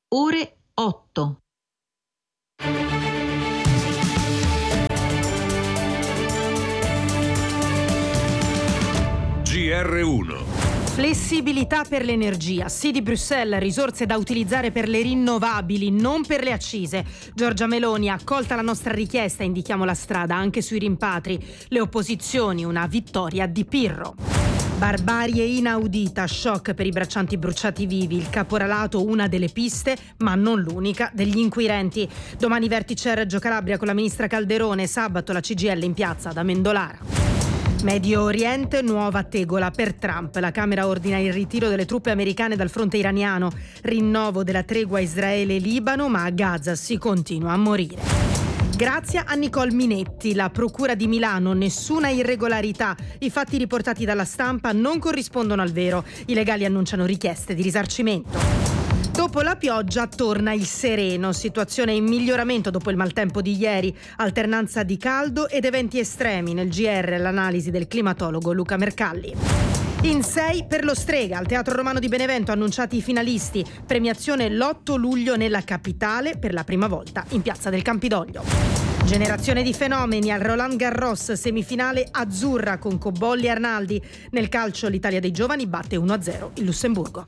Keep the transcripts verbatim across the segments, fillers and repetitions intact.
ore otto. G R uno. Flessibilità per l'energia, sì di Bruxelles, risorse da utilizzare per le rinnovabili, non per le accise. Giorgia Meloni, accolta la nostra richiesta, indichiamo la strada anche sui rimpatri. Le opposizioni, una vittoria di Pirro. Barbarie inaudita, shock per i braccianti bruciati vivi, il caporalato una delle piste, ma non l'unica, degli inquirenti. Domani vertice a Reggio Calabria con la ministra Calderone, sabato la C G I L in piazza ad Amendolara. Medio Oriente, nuova tegola per Trump. La Camera ordina il ritiro delle truppe americane dal fronte iraniano. Rinnovo della tregua Israele-Libano, ma a Gaza si continua a morire. Grazie a Nicole Minetti, la Procura di Milano, nessuna irregolarità. I fatti riportati dalla stampa non corrispondono al vero. I legali annunciano richieste di risarcimento. Dopo la pioggia torna il sereno, situazione in miglioramento dopo il maltempo di ieri, alternanza di caldo ed eventi estremi. Nel G R l'analisi del climatologo Luca Mercalli. In sei per lo Strega, al Teatro Romano di Benevento annunciati i finalisti, premiazione l'otto luglio nella capitale per la prima volta in Piazza del Campidoglio. Generazione di fenomeni al Roland Garros, semifinale azzurra con Cobolli e Arnaldi. Nel calcio l'Italia dei giovani batte uno a zero il Lussemburgo.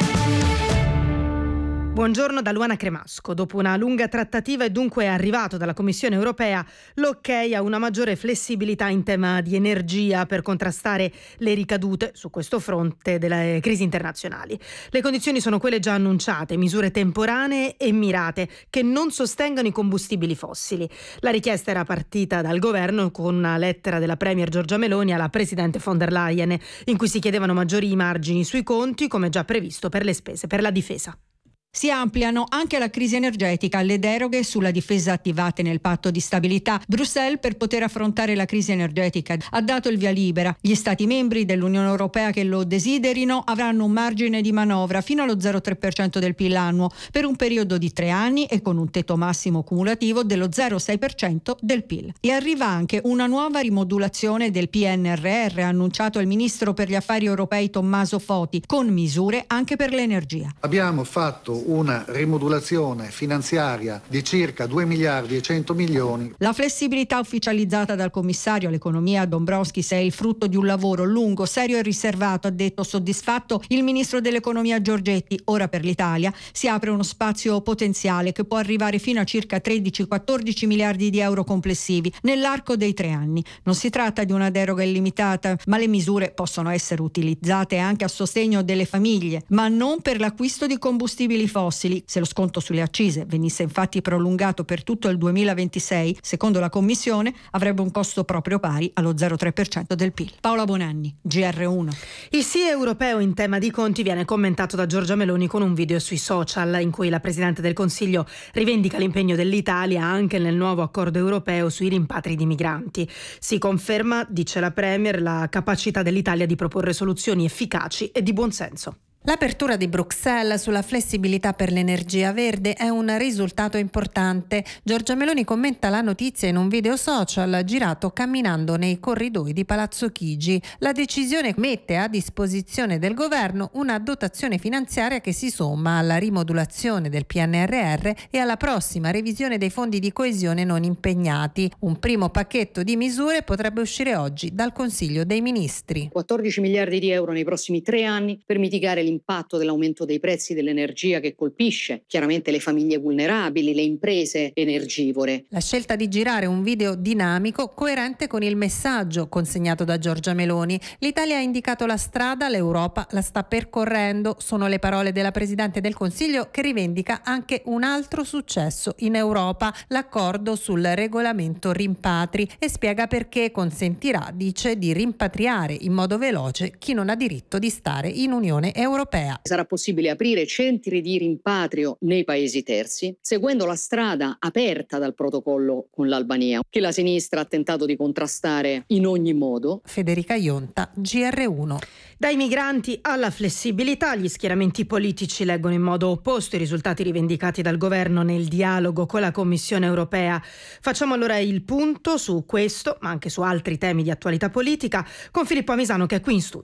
Buongiorno da Luana Cremasco. Dopo una lunga trattativa è dunque arrivato dalla Commissione europea l'ok a una maggiore flessibilità in tema di energia per contrastare le ricadute su questo fronte delle crisi internazionali. Le condizioni sono quelle già annunciate, misure temporanee e mirate che non sostengano i combustibili fossili. La richiesta era partita dal governo con una lettera della Premier Giorgia Meloni alla Presidente von der Leyen in cui si chiedevano maggiori margini sui conti, come già previsto per le spese per la difesa. Si ampliano anche alla crisi energetica le deroghe sulla difesa attivate nel patto di stabilità. Bruxelles, per poter affrontare la crisi energetica, ha dato il via libera. Gli Stati membri dell'Unione Europea che lo desiderino avranno un margine di manovra fino allo zero virgola tre per cento del P I L annuo per un periodo di tre anni e con un tetto massimo cumulativo dello zero virgola sei per cento del P I L. E arriva anche una nuova rimodulazione del P N R R, annunciato il ministro per gli affari europei Tommaso Foti, con misure anche per l'energia. Abbiamo fatto una rimodulazione finanziaria di circa due miliardi e cento milioni. La flessibilità ufficializzata dal commissario all'economia Dombrovskis è il frutto di un lavoro lungo, serio e riservato, ha detto soddisfatto il ministro dell'economia Giorgetti. Ora per l'Italia si apre uno spazio potenziale che può arrivare fino a circa tredici quattordici miliardi di euro complessivi nell'arco dei tre anni. Non si tratta di una deroga illimitata, ma le misure possono essere utilizzate anche a sostegno delle famiglie, ma non per l'acquisto di combustibili fossili. Se lo sconto sulle accise venisse infatti prolungato per tutto il duemilaventisei, secondo la Commissione avrebbe un costo proprio pari allo zero virgola tre per cento del P I L. Paola Bonanni, G R uno. Il sì europeo in tema di conti viene commentato da Giorgia Meloni con un video sui social in cui la Presidente del Consiglio rivendica l'impegno dell'Italia anche nel nuovo accordo europeo sui rimpatri di migranti. Si conferma, dice la Premier, la capacità dell'Italia di proporre soluzioni efficaci e di buonsenso. L'apertura di Bruxelles sulla flessibilità per l'energia verde è un risultato importante. Giorgia Meloni commenta la notizia in un video social girato camminando nei corridoi di Palazzo Chigi. La decisione mette a disposizione del governo una dotazione finanziaria che si somma alla rimodulazione del P N R R e alla prossima revisione dei fondi di coesione non impegnati. Un primo pacchetto di misure potrebbe uscire oggi dal Consiglio dei Ministri. quattordici miliardi di euro nei prossimi tre anni per mitigare l'impatto l'impatto dell'aumento dei prezzi dell'energia che colpisce chiaramente le famiglie vulnerabili, le imprese energivore. La scelta di girare un video dinamico coerente con il messaggio consegnato da Giorgia Meloni. L'Italia ha indicato la strada, l'Europa la sta percorrendo. Sono le parole della Presidente del Consiglio che rivendica anche un altro successo in Europa, l'accordo sul regolamento rimpatri, e spiega perché consentirà, dice, di rimpatriare in modo veloce chi non ha diritto di stare in Unione Europea. Sarà possibile aprire centri di rimpatrio nei paesi terzi, seguendo la strada aperta dal protocollo con l'Albania, che la sinistra ha tentato di contrastare in ogni modo. Federica Ionta, G R uno. Dai migranti alla flessibilità, gli schieramenti politici leggono in modo opposto i risultati rivendicati dal governo nel dialogo con la Commissione europea. Facciamo allora il punto su questo, ma anche su altri temi di attualità politica, con Filippo Amisano che è qui in studio.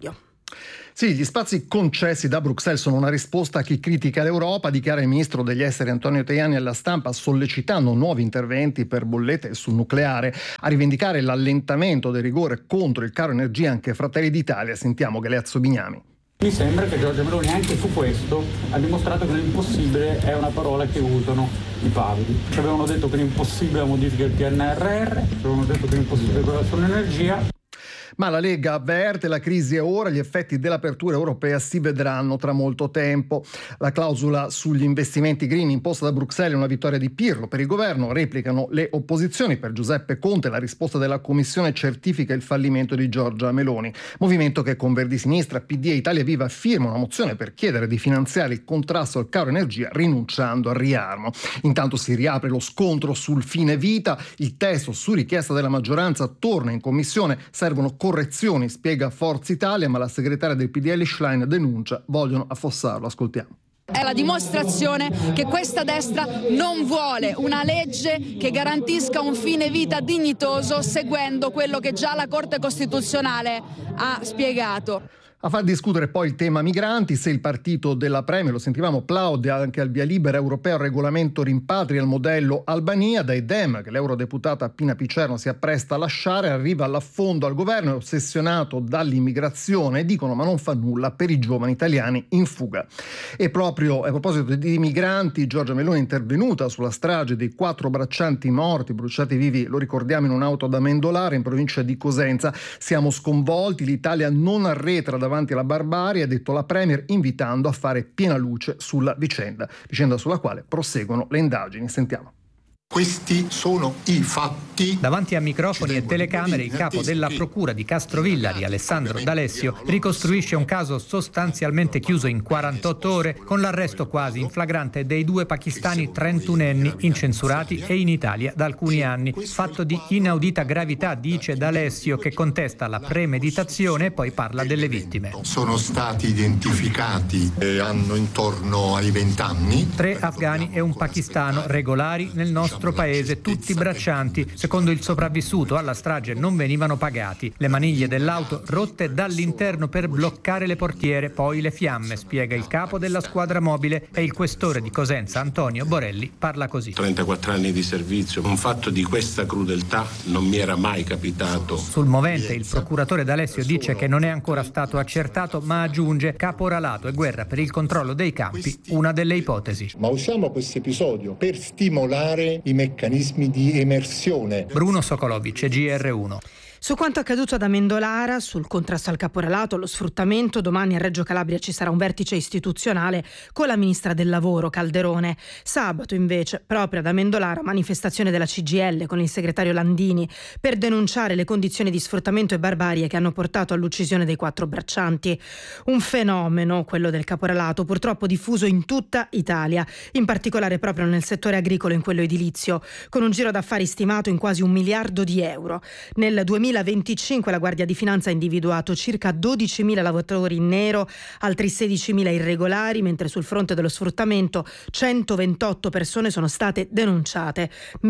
Sì, gli spazi concessi da Bruxelles sono una risposta a chi critica l'Europa, dichiara il ministro degli esteri Antonio Tajani alla stampa, sollecitando nuovi interventi per bollette sul nucleare. A rivendicare l'allentamento del rigore contro il caro energia anche Fratelli d'Italia. Sentiamo Galeazzo Bignami. Mi sembra che Giorgia Meloni anche su questo ha dimostrato che l'impossibile è una parola che usano i pavidi. Ci avevano detto che l'impossibile è la modifica del P N R R, ci avevano detto che l'impossibile è quella sull'energia. Ma la Lega avverte: la crisi è ora, gli effetti dell'apertura europea si vedranno tra molto tempo. La clausola sugli investimenti green imposta da Bruxelles è una vittoria di Pirlo per il governo, replicano le opposizioni. Per Giuseppe Conte la risposta della Commissione certifica il fallimento di Giorgia Meloni. Movimento che con Verdi Sinistra, P D e Italia Viva firma una mozione per chiedere di finanziare il contrasto al caro energia rinunciando al riarmo. Intanto si riapre lo scontro sul fine vita, il testo su richiesta della maggioranza torna in commissione, servono correzioni, spiega Forza Italia, ma la segretaria del P D L Schlein denuncia: vogliono affossarlo. Ascoltiamo. È la dimostrazione che questa destra non vuole una legge che garantisca un fine vita dignitoso, seguendo quello che già la Corte Costituzionale ha spiegato. A far discutere poi il tema migranti, se il partito della Premier, lo sentivamo, plaude anche al via libera europeo al regolamento rimpatri al modello Albania. Dai Dem, che l'eurodeputata Pina Picerno si appresta a lasciare, arriva all'affondo al governo, è ossessionato dall'immigrazione, dicono, ma non fa nulla per i giovani italiani in fuga. E proprio a proposito di migranti, Giorgia Meloni è intervenuta sulla strage dei quattro braccianti morti, bruciati vivi, lo ricordiamo, in un'auto ad Amendolare, in provincia di Cosenza. Siamo sconvolti, l'Italia non arretra da davanti alla barbarie, ha detto la Premier, invitando a fare piena luce sulla vicenda, vicenda sulla quale proseguono le indagini. Sentiamo. Questi sono i fatti. Davanti a microfoni e telecamere il capo della procura di Castrovillari, Alessandro D'Alessio, ricostruisce un caso sostanzialmente chiuso in quarantotto ore, con l'arresto quasi in flagrante dei due pakistani trentunenni incensurati e in Italia da alcuni anni. Fatto di inaudita gravità, dice D'Alessio, che contesta la premeditazione e poi parla delle vittime. Sono stati identificati e hanno intorno ai vent'anni. Tre afghani e un pakistano regolari nel nostro paese, tutti braccianti. Secondo il sopravvissuto alla strage non venivano pagati. Le maniglie dell'auto rotte dall'interno per bloccare le portiere, poi le fiamme, spiega il capo della squadra mobile, e il questore di Cosenza Antonio Borelli parla così. trentaquattro anni di servizio, un fatto di questa crudeltà non mi era mai capitato. Sul movente il procuratore D'Alessio dice che non è ancora stato accertato, ma aggiunge: caporalato e guerra per il controllo dei campi, una delle ipotesi. Ma usiamo questo episodio per stimolare i meccanismi di emersione. Bruno Sokolovic, G R uno. Su quanto accaduto ad Amendolara, sul contrasto al caporalato, allo sfruttamento, domani a Reggio Calabria ci sarà un vertice istituzionale con la ministra del lavoro Calderone. Sabato invece, proprio ad Amendolara, manifestazione della C G I L con il segretario Landini per denunciare le condizioni di sfruttamento e barbarie che hanno portato all'uccisione dei quattro braccianti. Un fenomeno, quello del caporalato, purtroppo diffuso in tutta Italia, in particolare proprio nel settore agricolo e in quello edilizio, con un giro d'affari stimato in quasi un miliardo di euro. Nel duemilaventicinque la Guardia di Finanza ha individuato circa dodicimila lavoratori in nero, altri sedicimila irregolari, mentre sul fronte dello sfruttamento centoventotto persone sono state denunciate,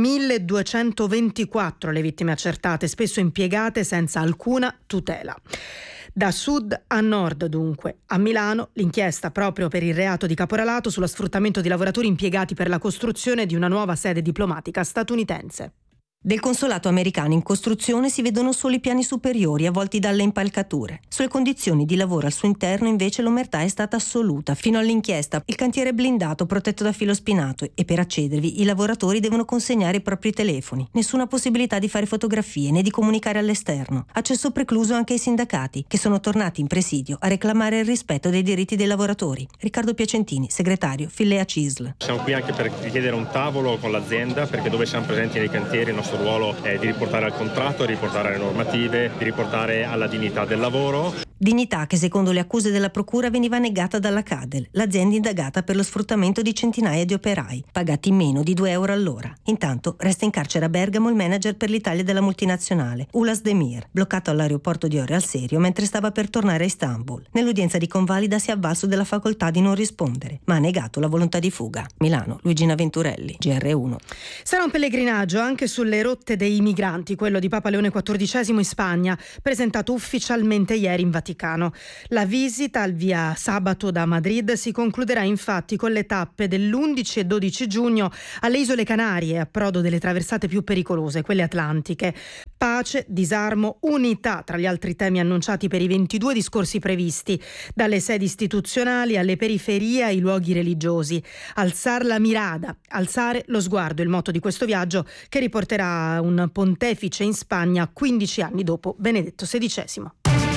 milleduecentoventiquattro le vittime accertate, spesso impiegate senza alcuna tutela. Da sud a nord dunque. A Milano l'inchiesta proprio per il reato di caporalato sullo sfruttamento di lavoratori impiegati per la costruzione di una nuova sede diplomatica statunitense. Del consolato americano in costruzione si vedono solo i piani superiori avvolti dalle impalcature. Sulle condizioni di lavoro al suo interno invece l'omertà è stata assoluta. Fino all'inchiesta il cantiere è blindato, protetto da filo spinato, e per accedervi i lavoratori devono consegnare i propri telefoni. Nessuna possibilità di fare fotografie né di comunicare all'esterno. Accesso precluso anche ai sindacati, che sono tornati in presidio a reclamare il rispetto dei diritti dei lavoratori. Riccardo Piacentini, segretario Fillea C I S L. Siamo qui anche per richiedere un tavolo con l'azienda, perché dove siamo presenti nei cantieri il nostro Il ruolo è di riportare al contratto, di riportare alle normative, di riportare alla dignità del lavoro. Dignità che secondo le accuse della procura veniva negata dalla Cadel, l'azienda indagata per lo sfruttamento di centinaia di operai, pagati meno di due euro all'ora. Intanto resta in carcere a Bergamo il manager per l'Italia della multinazionale, Ulas Demir, bloccato all'aeroporto di Orio al Serio mentre stava per tornare a Istanbul. Nell'udienza di convalida si è avvalso della facoltà di non rispondere, ma ha negato la volontà di fuga. Milano, Luigina Venturelli, G R uno. Sarà un pellegrinaggio anche sulle rotte dei migranti, quello di Papa Leone quattordicesimo in Spagna, presentato ufficialmente ieri in Vaticano. Vaticano. La visita al via sabato da Madrid si concluderà infatti con le tappe dell'undici e dodici giugno alle Isole Canarie, approdo delle traversate più pericolose, quelle atlantiche. Pace, disarmo, unità tra gli altri temi annunciati per i ventidue discorsi previsti, dalle sedi istituzionali alle periferie ai luoghi religiosi. Alzar la mirada, alzare lo sguardo, il motto di questo viaggio che riporterà un pontefice in Spagna quindici anni dopo Benedetto sedicesimo.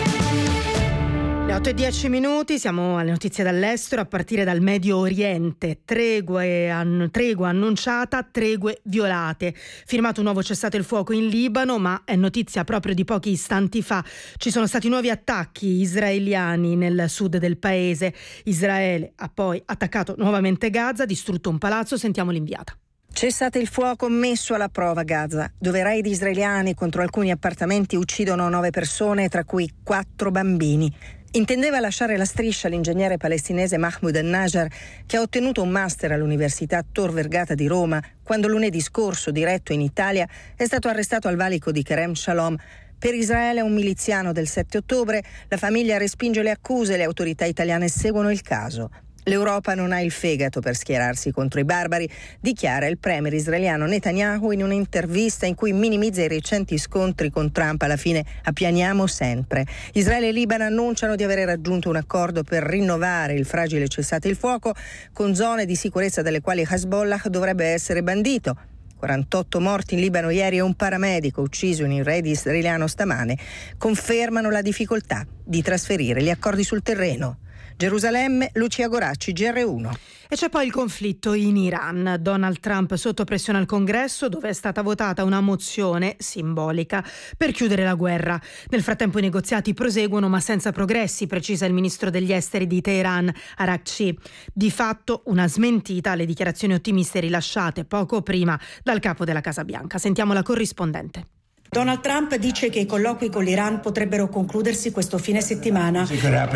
Le otto e dieci minuti, siamo alle notizie dall'estero a partire dal Medio Oriente. Tregue, an, tregua annunciata, tregue violate. Firmato un nuovo cessate il fuoco in Libano, ma è notizia proprio di pochi istanti fa. Ci sono stati nuovi attacchi israeliani nel sud del paese. Israele ha poi attaccato nuovamente Gaza, distrutto un palazzo. Sentiamo l'inviata. Cessate il fuoco messo alla prova a Gaza, dove raid israeliani contro alcuni appartamenti uccidono nove persone, tra cui quattro bambini. Intendeva lasciare la striscia l'ingegnere palestinese Mahmoud al-Najjar, che ha ottenuto un master all'Università Tor Vergata di Roma, quando lunedì scorso, diretto in Italia, è stato arrestato al valico di Kerem Shalom. Per Israele è un miliziano del sette ottobre, la famiglia respinge le accuse, le autorità italiane seguono il caso. L'Europa non ha il fegato per schierarsi contro i barbari, dichiara il premier israeliano Netanyahu in un'intervista in cui minimizza i recenti scontri con Trump. Alla fine appianiamo sempre. Israele e Libano annunciano di aver raggiunto un accordo per rinnovare il fragile cessate il fuoco, con zone di sicurezza dalle quali Hezbollah dovrebbe essere bandito. quarantotto morti in Libano ieri e un paramedico ucciso in un raid israeliano stamane confermano la difficoltà di trasferire gli accordi sul terreno. Gerusalemme, Lucia Goracci, G R uno. E c'è poi il conflitto in Iran. Donald Trump sotto pressione al Congresso, dove è stata votata una mozione simbolica per chiudere la guerra. Nel frattempo i negoziati proseguono, ma senza progressi, precisa il ministro degli esteri di Teheran, Araghchi. Di fatto una smentita alle dichiarazioni ottimiste rilasciate poco prima dal capo della Casa Bianca. Sentiamo la corrispondente. Donald Trump dice che i colloqui con l'Iran potrebbero concludersi questo fine settimana.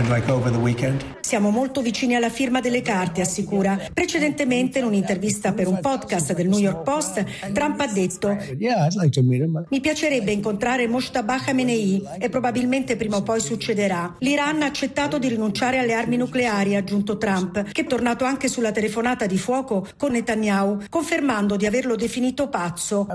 Siamo molto vicini alla firma delle carte, assicura. Precedentemente, in un'intervista per un podcast del New York Post, Trump ha detto: mi piacerebbe incontrare Mojtaba Khamenei e probabilmente prima o poi succederà. L'Iran ha accettato di rinunciare alle armi nucleari, ha aggiunto Trump, che è tornato anche sulla telefonata di fuoco con Netanyahu, confermando di averlo definito pazzo.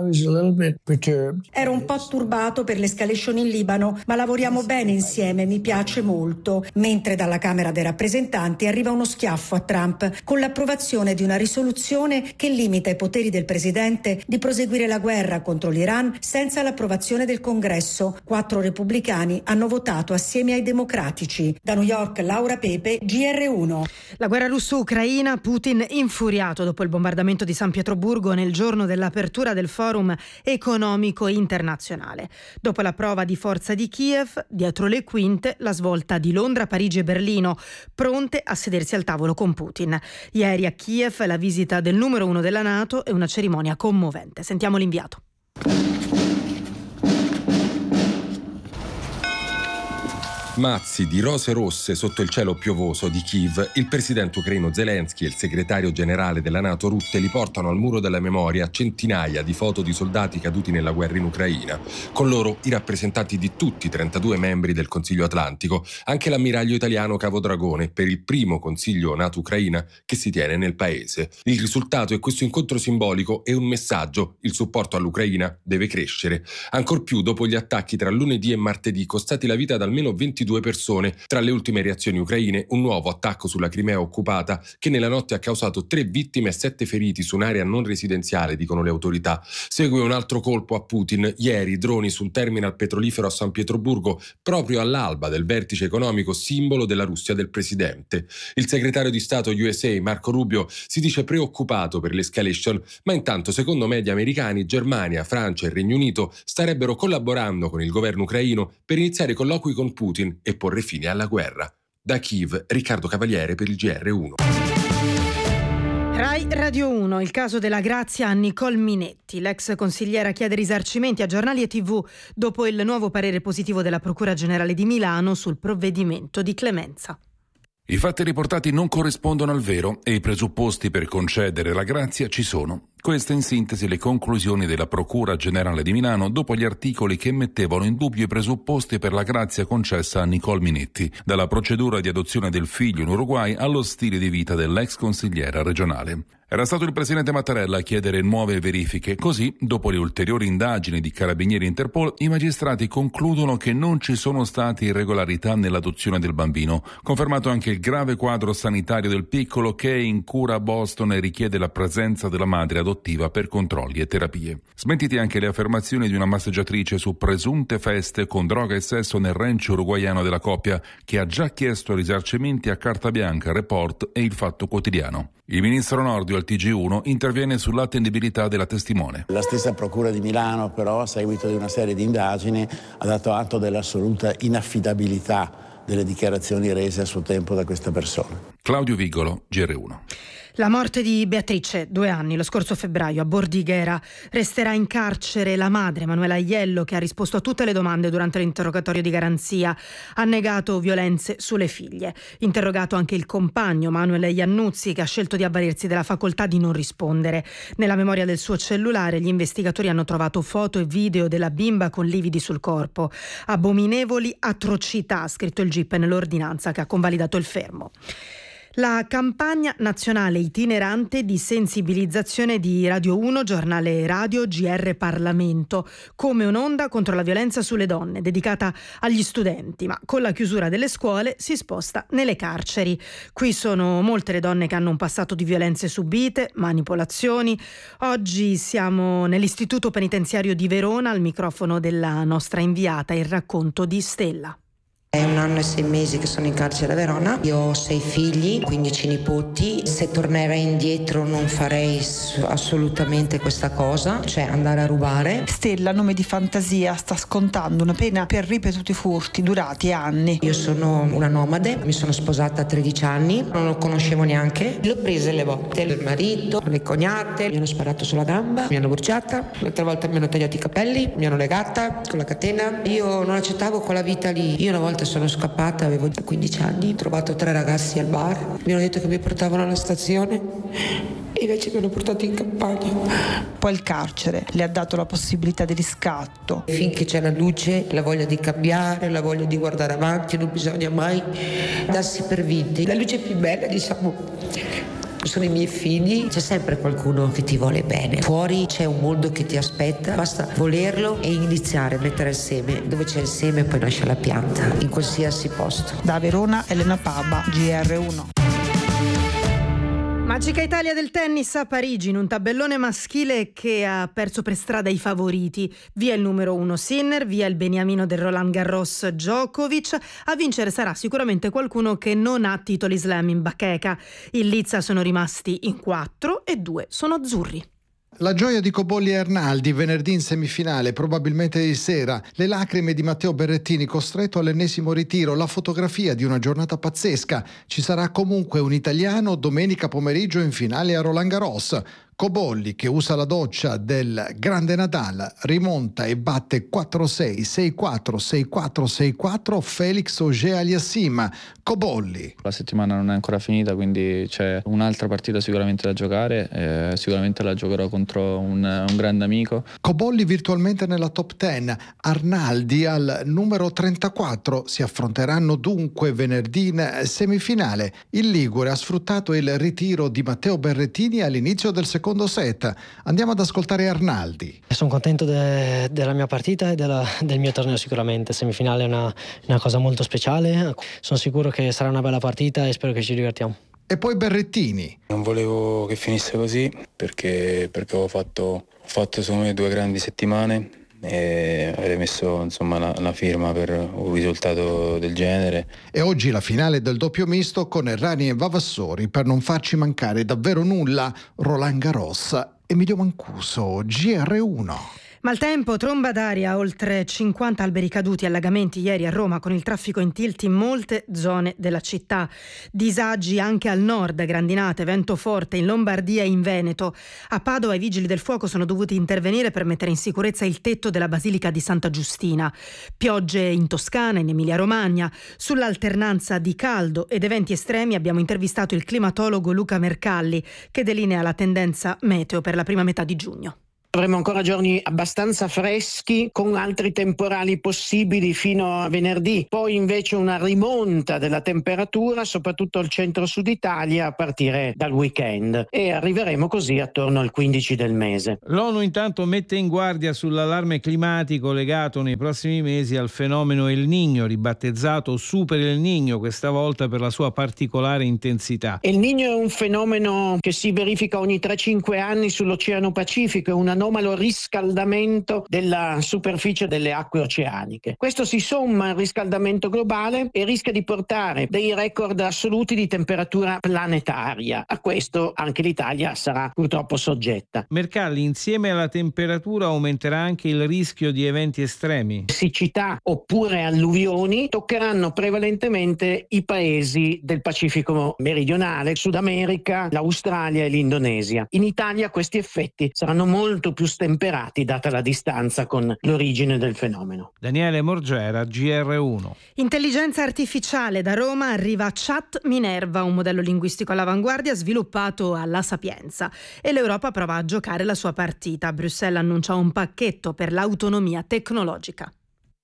Ero un po' turbato per l'escalation in Libano, ma lavoriamo bene insieme, mi piace molto. Mentre dalla Camera dei rappresentanti arriva uno schiaffo a Trump con l'approvazione di una risoluzione che limita i poteri del presidente di proseguire la guerra contro l'Iran senza l'approvazione del Congresso. Quattro repubblicani hanno votato assieme ai democratici. Da New York, Laura Pepe, G R uno. La guerra russo-ucraina, Putin infuriato dopo il bombardamento di San Pietroburgo nel giorno dell'apertura del Forum economico internazionale. Dopo la prova di forza di Kiev, dietro le quinte la svolta di Londra, Parigi e Berlino, pronte a sedersi al tavolo con Putin. Ieri a Kiev la visita del numero uno della NATO e una cerimonia commovente. Sentiamo l'inviato. Mazzi di rose rosse sotto il cielo piovoso di Kiev, il presidente ucraino Zelensky e il segretario generale della NATO Rutte li portano al muro della memoria centinaia di foto di soldati caduti nella guerra in Ucraina. Con loro i rappresentanti di tutti i trentadue membri del Consiglio Atlantico, anche l'ammiraglio italiano Cavodragone per il primo Consiglio NATO-Ucraina che si tiene nel paese. Il risultato è questo incontro simbolico e un messaggio: il supporto all'Ucraina deve crescere. Ancor più dopo gli attacchi tra lunedì e martedì costati la vita ad almeno ventidue persone. Tra le ultime reazioni ucraine, un nuovo attacco sulla Crimea occupata che nella notte ha causato tre vittime e sette feriti su un'area non residenziale, dicono le autorità. Segue un altro colpo a Putin. Ieri droni sul terminal petrolifero a San Pietroburgo, proprio all'alba del vertice economico simbolo della Russia del presidente. Il segretario di Stato U S A Marco Rubio si dice preoccupato per l'escalation, ma intanto secondo media americani Germania, Francia e Regno Unito starebbero collaborando con il governo ucraino per iniziare colloqui con Putin e porre fine alla guerra. Da Kiev, Riccardo Cavaliere per il G R uno. Rai Radio uno, il caso della grazia a Nicole Minetti. L'ex consigliera chiede risarcimenti a giornali e tivù dopo il nuovo parere positivo della Procura Generale di Milano sul provvedimento di clemenza. I fatti riportati non corrispondono al vero e i presupposti per concedere la grazia ci sono. Queste in sintesi le conclusioni della Procura Generale di Milano dopo gli articoli che mettevano in dubbio i presupposti per la grazia concessa a Nicole Minetti, dalla procedura di adozione del figlio in Uruguay allo stile di vita dell'ex consigliera regionale. Era stato il presidente Mattarella a chiedere nuove verifiche, così, dopo le ulteriori indagini di Carabinieri e Interpol, i magistrati concludono che non ci sono state irregolarità nell'adozione del bambino. Confermato anche il grave quadro sanitario del piccolo che è in cura a Boston e richiede la presenza della madre adottiva per controlli e terapie. Smentite anche le affermazioni di una massaggiatrice su presunte feste con droga e sesso nel ranch uruguaiano della coppia, che ha già chiesto risarcimenti a Carta Bianca, Report e Il Fatto Quotidiano. Il ministro Nordio al T G uno interviene sull'attendibilità della testimone. La stessa Procura di Milano, però, a seguito di una serie di indagini, ha dato atto dell'assoluta inaffidabilità delle dichiarazioni rese a suo tempo da questa persona. Claudio Vigolo, G R uno. La morte di Beatrice, due anni, lo scorso febbraio a Bordighera. Resterà in carcere la madre, Manuela Aiello, che ha risposto a tutte le domande durante l'interrogatorio di garanzia. Ha negato violenze sulle figlie. Interrogato anche il compagno, Manuel Iannuzzi, che ha scelto di avvalersi della facoltà di non rispondere. Nella memoria del suo cellulare gli investigatori hanno trovato foto e video della bimba con lividi sul corpo. Abominevoli atrocità, ha scritto il G I P nell'ordinanza che ha convalidato il fermo. La campagna nazionale itinerante di sensibilizzazione di Radio uno, giornale radio, G R Parlamento, come un'onda contro la violenza sulle donne, dedicata agli studenti, ma con la chiusura delle scuole si sposta nelle carceri. Qui sono molte le donne che hanno un passato di violenze subite, manipolazioni. Oggi siamo nell'istituto penitenziario di Verona, al microfono della nostra inviata, il racconto di Stella. È un anno e sei mesi che sono in carcere a Verona. Io ho sei figli, quindici nipoti. Se tornerei indietro non farei assolutamente questa cosa, cioè andare a rubare. Stella, nome di fantasia, sta scontando una pena per ripetuti furti durati anni. Io sono una nomade, mi sono sposata a tredici anni, non lo conoscevo neanche. L'ho prese le botte, il marito, le cognate, mi hanno sparato sulla gamba, mi hanno bruciata, l'altra volta mi hanno tagliato i capelli, mi hanno legata con la catena. Io non accettavo quella vita lì. Io una volta sono scappata, avevo quindici anni, ho trovato tre ragazzi al bar, mi hanno detto che mi portavano alla stazione e invece mi hanno portato in campagna. Poi il carcere le ha dato la possibilità di riscatto. Finché c'è la luce, la voglia di cambiare, la voglia di guardare avanti, non bisogna mai darsi per vinti. La luce più bella, diciamo, sono i miei figli. C'è sempre qualcuno che ti vuole bene. Fuori c'è un mondo che ti aspetta, basta volerlo e iniziare a mettere il seme. Dove c'è il seme poi nasce la pianta, in qualsiasi posto. Da Verona, Elena Paba, G R uno. Magica Italia del tennis a Parigi, in un tabellone maschile che ha perso per strada i favoriti. Via il numero uno Sinner, via il beniamino del Roland Garros Djokovic. A vincere sarà sicuramente qualcuno che non ha titoli slam in bacheca. In lizza sono rimasti in quattro e due sono azzurri. La gioia di Cobolli e Arnaldi venerdì in semifinale, probabilmente di sera, le lacrime di Matteo Berrettini costretto all'ennesimo ritiro, la fotografia di una giornata pazzesca. Ci sarà comunque un italiano domenica pomeriggio in finale a Roland Garros. Cobolli, che usa la doccia del grande Nadal, rimonta e batte quattro sei, sei quattro, sei quattro, sei quattro Felix Auger-Aliassime. Cobolli. La settimana non è ancora finita, quindi c'è un'altra partita sicuramente da giocare, eh, sicuramente la giocherò contro un, un grande amico. Cobolli virtualmente nella top dieci, Arnaldi al numero trentaquattro. Si affronteranno dunque venerdì in semifinale. Il Ligure ha sfruttato il ritiro di Matteo Berrettini all'inizio del secondo set. Andiamo ad ascoltare Arnaldi. Sono contento de- della mia partita e della, del mio torneo sicuramente. Semifinale è una, una cosa molto speciale. Sono sicuro che sarà una bella partita e spero che ci divertiamo. E poi Berrettini. Non volevo che finisse così perché, perché ho fatto, ho fatto secondo me due grandi settimane e avete messo insomma la, la firma per un risultato del genere. E oggi la finale del doppio misto con Errani e Vavassori per non farci mancare davvero nulla. Roland Garros, Emilio Mancuso, G R uno. Maltempo, tromba d'aria, oltre cinquanta alberi caduti, allagamenti ieri a Roma con il traffico in tilt in molte zone della città. Disagi anche al nord, grandinate, vento forte in Lombardia e in Veneto. A Padova i vigili del fuoco sono dovuti intervenire per mettere in sicurezza il tetto della Basilica di Santa Giustina. Piogge in Toscana, in Emilia-Romagna. Sull'alternanza di caldo ed eventi estremi abbiamo intervistato il climatologo Luca Mercalli, che delinea la tendenza meteo per la prima metà di giugno. Avremo ancora giorni abbastanza freschi con altri temporali possibili fino a venerdì, poi invece una rimonta della temperatura soprattutto al centro-sud Italia a partire dal weekend e arriveremo così attorno al quindici del mese. L'ONU intanto mette in guardia sull'allarme climatico legato nei prossimi mesi al fenomeno El Niño, ribattezzato Super El Niño, questa volta per la sua particolare intensità. El Niño è un fenomeno che si verifica ogni tre cinque anni sull'Oceano Pacifico, è una anomalo riscaldamento della superficie delle acque oceaniche. Questo si somma al riscaldamento globale e rischia di portare dei record assoluti di temperatura planetaria. A questo anche l'Italia sarà purtroppo soggetta. Mercalli, insieme alla temperatura aumenterà anche il rischio di eventi estremi. Siccità oppure alluvioni toccheranno prevalentemente i paesi del Pacifico meridionale, Sud America, l'Australia e l'Indonesia. In Italia questi effetti saranno molto più stemperati data la distanza con l'origine del fenomeno. Daniele Morgera, G R uno. Intelligenza artificiale, da Roma arriva Chat Minerva, un modello linguistico all'avanguardia sviluppato alla Sapienza, e l'Europa prova a giocare la sua partita. Bruxelles annuncia un pacchetto per l'autonomia tecnologica.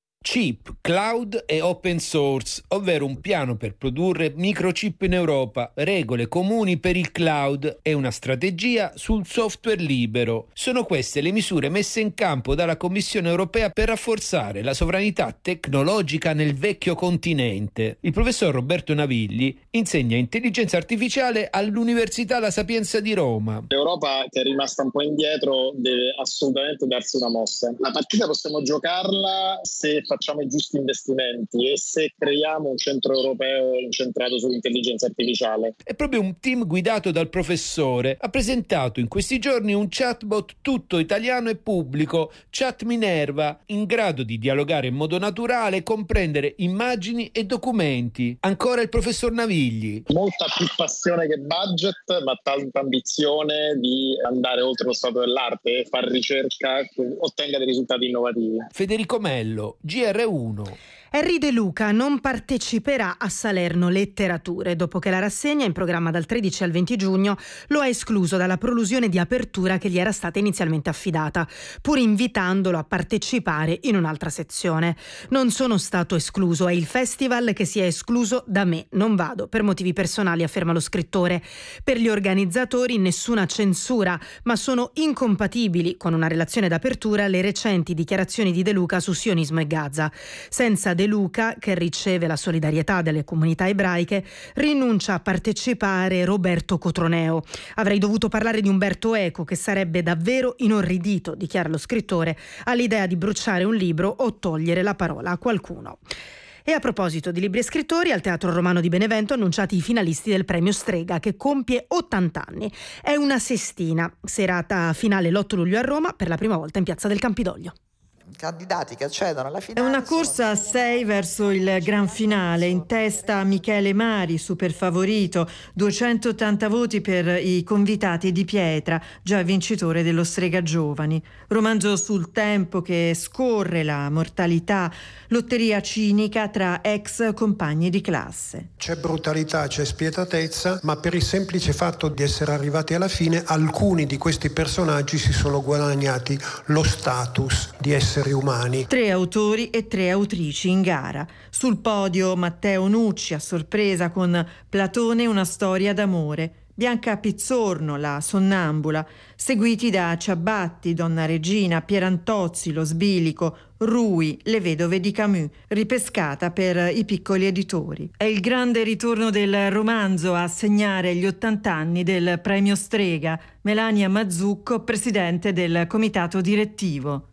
Chip, cloud e open source, ovvero un piano per produrre microchip in Europa, regole comuni per il cloud e una strategia sul software libero. Sono queste le misure messe in campo dalla Commissione europea per rafforzare la sovranità tecnologica nel vecchio continente. Il professor Roberto Navigli insegna intelligenza artificiale all'Università La Sapienza di Roma. L'Europa, che è rimasta un po' indietro, deve assolutamente darsi una mossa. La partita possiamo giocarla se facciamo i giusti investimenti e se creiamo un centro europeo incentrato sull'intelligenza artificiale. È proprio un team guidato dal professore ha presentato in questi giorni un chatbot tutto italiano e pubblico, Chat Minerva, in grado di dialogare in modo naturale, comprendere immagini e documenti. Ancora il professor Navigli. Molta più passione che budget, ma tanta ambizione di andare oltre lo stato dell'arte e fare ricerca che ottenga dei risultati innovativi. Federico Mello, G R uno. Henry De Luca non parteciperà a Salerno Letterature dopo che la rassegna, in programma dal tredici al venti giugno, lo ha escluso dalla prolusione di apertura che gli era stata inizialmente affidata, pur invitandolo a partecipare in un'altra sezione. Non sono stato escluso, è il festival che si è escluso da me, non vado per motivi personali, afferma lo scrittore. Per gli organizzatori nessuna censura, ma sono incompatibili con una relazione d'apertura le recenti dichiarazioni di De Luca su sionismo e Gaza. Senza De Luca, che riceve la solidarietà delle comunità ebraiche, rinuncia a partecipare Roberto Cotroneo. Avrei dovuto parlare di Umberto Eco, che sarebbe davvero inorridito, dichiara lo scrittore, all'idea di bruciare un libro o togliere la parola a qualcuno. E a proposito di libri e scrittori, al Teatro Romano di Benevento annunciati i finalisti del premio Strega, che compie ottanta anni. È una sestina, serata finale l'otto luglio a Roma, per la prima volta in Piazza del Campidoglio. Candidati che accedono alla finale. È una corsa a sei verso il gran finale, in testa Michele Mari, super favorito, duecentottanta voti per i convitati di Pietra, già vincitore dello Strega Giovani. Romanzo sul tempo che scorre, la mortalità, lotteria cinica tra ex compagni di classe. C'è brutalità, c'è spietatezza, ma per il semplice fatto di essere arrivati alla fine, alcuni di questi personaggi si sono guadagnati lo status di essere umani. Tre autori e tre autrici in gara. Sul podio Matteo Nucci, a sorpresa con Platone, una storia d'amore. Bianca Pizzorno, La sonnambula, seguiti da Ciabatti, Donna Regina, Pierantozzi, Lo sbilico, Rui, Le vedove di Camus, ripescata per i piccoli editori. È il grande ritorno del romanzo a segnare gli ottanta anni del premio Strega. Melania Mazzucco, presidente del comitato direttivo.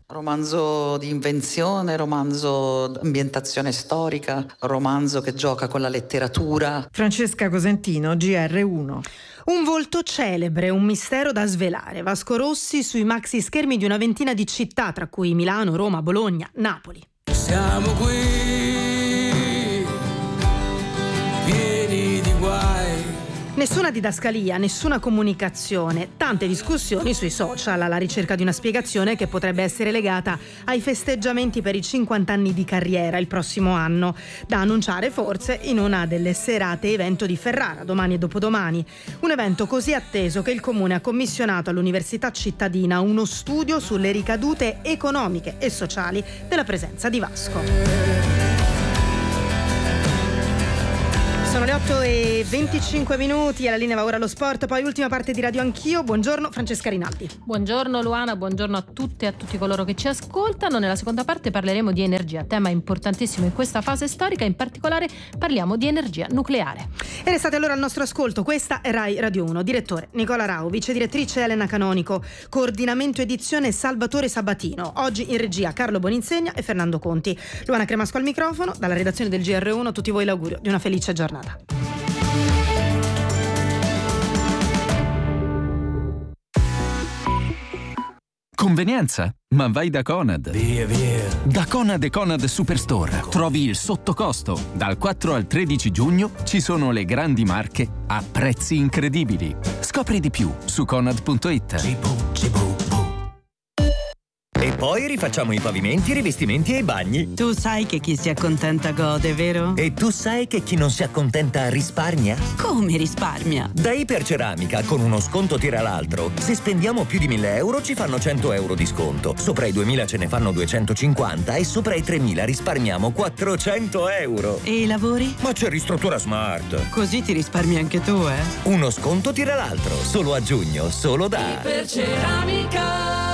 Romanzo di invenzione, romanzo di ambientazione storica, romanzo che gioca con la letteratura. Francesca Cosentino, G R uno. Un volto celebre, un mistero da svelare. Vasco Rossi sui maxi schermi di una ventina di città, tra cui Milano, Roma, Bologna, Napoli. Siamo qui, pieni di guai. Nessuna didascalia, nessuna comunicazione, tante discussioni sui social alla ricerca di una spiegazione che potrebbe essere legata ai festeggiamenti per i cinquanta anni di carriera il prossimo anno, da annunciare forse in una delle serate evento di Ferrara, domani e dopodomani. Un evento così atteso che il Comune ha commissionato all'Università cittadina uno studio sulle ricadute economiche e sociali della presenza di Vasco. Sono le otto e venticinque minuti, alla linea va ora lo sport, poi ultima parte di Radio Anch'io. Buongiorno Francesca Rinaldi. Buongiorno Luana, buongiorno a tutte e a tutti coloro che ci ascoltano. Nella seconda parte parleremo di energia, tema importantissimo in questa fase storica, in particolare parliamo di energia nucleare. E restate allora al nostro ascolto, questa è Rai Radio uno. Direttore Nicola Rau, vice direttrice Elena Canonico, coordinamento edizione Salvatore Sabatino. Oggi in regia Carlo Boninsegna e Fernando Conti. Luana Cremasco al microfono, dalla redazione del G R uno tutti voi l'augurio di una felice giornata. Convenienza? Ma vai da Conad. Via, via. Da Conad e Conad Superstore trovi il sottocosto. Dal quattro al tredici giugno ci sono le grandi marche a prezzi incredibili. Scopri di più su conad punto it. Cibu, cibu. E poi rifacciamo i pavimenti, i rivestimenti e i bagni. Tu sai che chi si accontenta gode, vero? E tu sai che chi non si accontenta risparmia? Come risparmia? Da Iperceramica, con uno sconto tira l'altro. Se spendiamo più di mille euro ci fanno cento euro di sconto. Sopra i duemila ce ne fanno duecentocinquanta e sopra i tremila risparmiamo quattrocento euro. E i lavori? Ma c'è Ristruttura Smart. Così ti risparmi anche tu, eh? Uno sconto tira l'altro. Solo a giugno, solo da Iperceramica.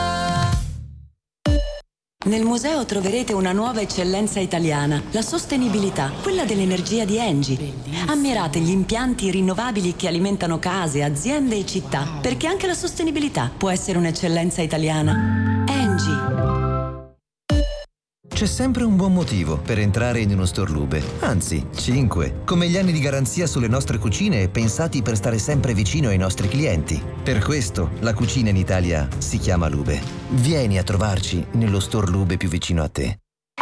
Nel museo troverete una nuova eccellenza italiana, la sostenibilità, quella dell'energia di Engie. Ammirate gli impianti rinnovabili che alimentano case, aziende e città, perché anche la sostenibilità può essere un'eccellenza italiana. Engie. C'è sempre un buon motivo per entrare in uno Storlube, anzi, cinque, come gli anni di garanzia sulle nostre cucine pensati per stare sempre vicino ai nostri clienti. Per questo la cucina in Italia si chiama Lube. Vieni a trovarci nello Storlube più vicino a te.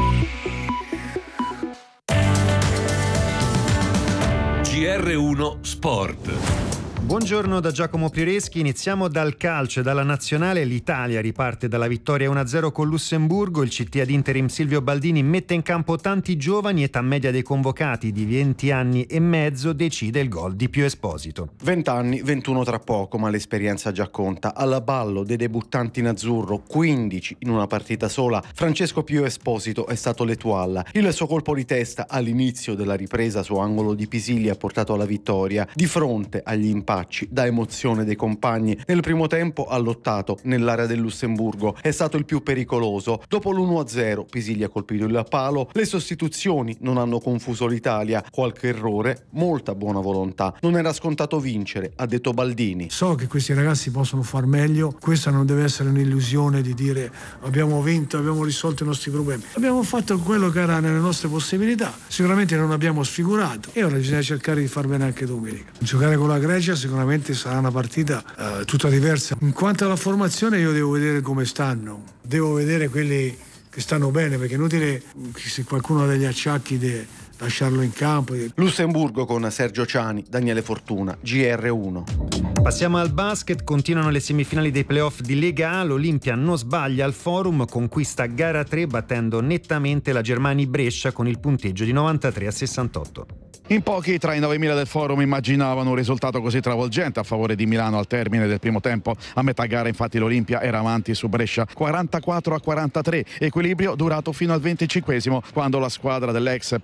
G R uno Sport. Buongiorno da Giacomo Pireschi, iniziamo dal calcio e dalla nazionale. L'Italia riparte dalla vittoria uno a zero con Lussemburgo. Il C T ad interim Silvio Baldini mette in campo tanti giovani, età media dei convocati di venti anni e mezzo, decide il gol di Pio Esposito. venti anni, ventuno tra poco, ma l'esperienza già conta. Alla ballo dei debuttanti in azzurro, quindici in una partita sola, Francesco Pio Esposito è stato l'Etoile. Il suo colpo di testa all'inizio della ripresa su angolo di Pisilli ha portato alla vittoria. Di fronte agli impatti da emozione dei compagni, nel primo tempo ha lottato nell'area del Lussemburgo, è stato il più pericoloso. Dopo l'uno a zero Pisilli ha colpito il palo, le sostituzioni non hanno confuso l'Italia, qualche errore, molta buona volontà. Non era scontato vincere, ha detto Baldini. So che questi ragazzi possono far meglio, questa non deve essere un'illusione di dire abbiamo vinto, abbiamo risolto i nostri problemi. Abbiamo fatto quello che era nelle nostre possibilità, sicuramente non abbiamo sfigurato e ora bisogna cercare di far bene anche domenica. Giocare con la Grecia sicuramente sarà una partita uh, tutta diversa. In quanto alla formazione io devo vedere come stanno, devo vedere quelli che stanno bene, perché è inutile che se qualcuno ha degli acciacchi de lasciarlo in campo. Lussemburgo con Sergio Ciani, Daniele Fortuna, G R uno. Passiamo al basket, continuano le semifinali dei playoff di Lega A, l'Olimpia non sbaglia al Forum, conquista gara tre battendo nettamente la Germani Brescia con il punteggio di novantatré a sessantotto. In pochi tra i novemila del Forum immaginavano un risultato così travolgente a favore di Milano al termine del primo tempo. A metà gara infatti l'Olimpia era avanti su Brescia quarantaquattro a quarantatré, equilibrio durato fino al venticinquesimo quando la squadra dell'ex Peppe Poeta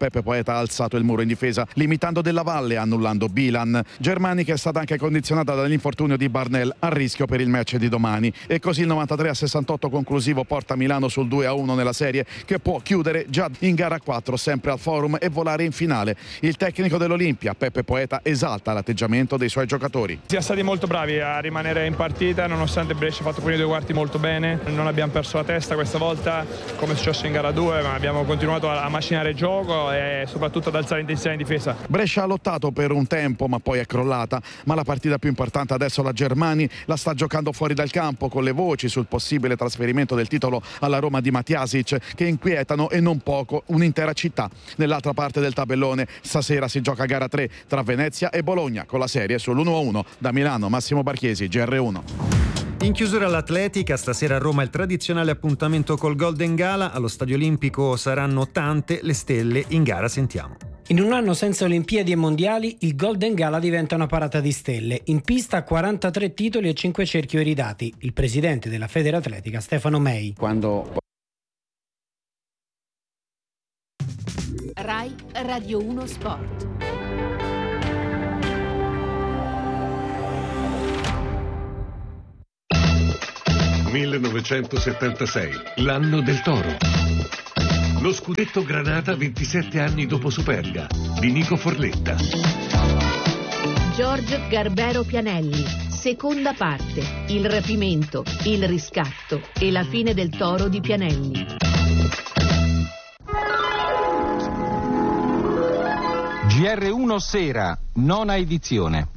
Poeta ha alzato il muro in difesa, limitando Della Valle e annullando Bilan. Germani che è stata anche condizionata dall'infortunio di Barnell, a rischio per il match di domani. E così il novantatré a sessantotto conclusivo porta Milano sul due a uno nella serie, che può chiudere già in gara quattro sempre al Forum e volare in finale. Il tecnico dell'Olimpia, Peppe Poeta, esalta l'atteggiamento dei suoi giocatori. Siamo stati molto bravi a rimanere in partita, nonostante Brescia ha fatto i primi due quarti molto bene. Non abbiamo perso la testa questa volta, come è successo in gara due, ma abbiamo continuato a macinare il gioco e soprattutto ad alzare l'intensità in difesa. Brescia ha lottato per un tempo, ma poi è crollata. Ma la partita più importante adesso la Germani la sta giocando fuori dal campo, con le voci sul possibile trasferimento del titolo alla Roma di Matjasic, che inquietano e non poco un'intera città. Nell'altra parte del tabellone stasera si gioca gara tre tra Venezia e Bologna, con la serie sull'uno a uno. Da Milano, Massimo Barchiesi, G R uno. In chiusura all'atletica, stasera a Roma il tradizionale appuntamento col Golden Gala. Allo Stadio Olimpico saranno tante le stelle in gara, sentiamo. In un anno senza Olimpiadi e Mondiali, il Golden Gala diventa una parata di stelle. In pista quarantatré titoli e cinque cerchi iridati. Il presidente della Federatletica, Stefano Mei. Quando Rai Radio uno Sport. millenovecentosettantasei, l'anno del toro. Lo scudetto Granata ventisette anni dopo Superga, di Nico Forletta. Giorgio Garbero Pianelli, seconda parte, il rapimento, il riscatto e la fine del toro di Pianelli. G R uno Sera, nona edizione.